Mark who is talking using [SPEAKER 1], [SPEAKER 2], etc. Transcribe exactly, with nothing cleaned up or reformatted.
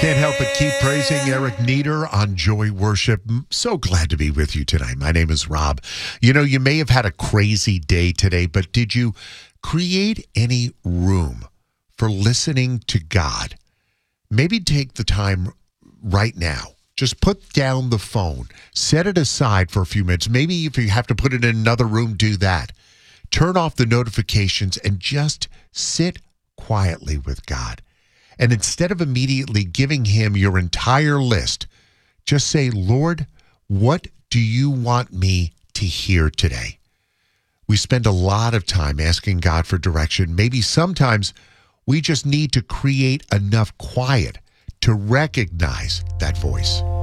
[SPEAKER 1] Can't help but keep praising Eric Nieder on Joy Worship. I'm so glad to be with you tonight. My name is Rob. You know, you may have had a crazy day today, but did you create any room for listening to God? Maybe take the time right now. Just put down the phone. Set it aside for a few minutes. Maybe if you have to put it in another room, do that. Turn off the notifications and just sit quietly with God. And instead of immediately giving him your entire list, just say, Lord, what do you want me to hear today? We spend a lot of time asking God for direction. Maybe sometimes we just need to create enough quiet to recognize that voice.